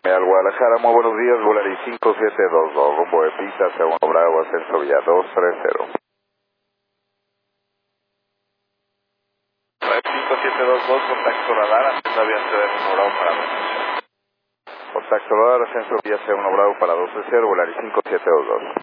Al Guadalajara, muy buenos días, Volaris 5722, rumbo de pista, segundo Bravo, ascenso Villa 230. 5722, contacto radar, ascenso avión C1 Bravo para 230. Contacto radar, ascenso Villa C1 Bravo para 230, Volaris 5722.